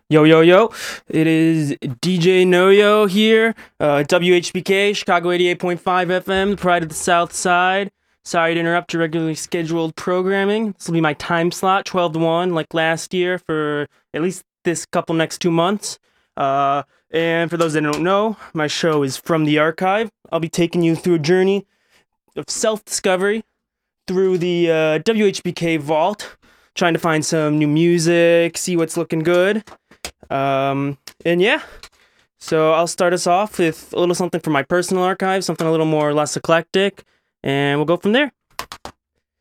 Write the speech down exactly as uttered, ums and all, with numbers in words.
Yo, yo, yo. It is D J Noyo here. Uh, W H B K, Chicago eighty-eight point five F M, the pride of the South Side. Sorry to interrupt your regularly scheduled programming. This will be my time slot, twelve to one, like last year, for at least this couple next two months. Uh, and for those that don't know, my show is From the Archive. I'll be taking you through a journey of self-discovery through the uh, W H B K vault, trying to find some new music, see what's looking good. Um, and yeah, so I'll start us off with a little something from my personal archive, something a little more or less eclectic, and we'll go from there.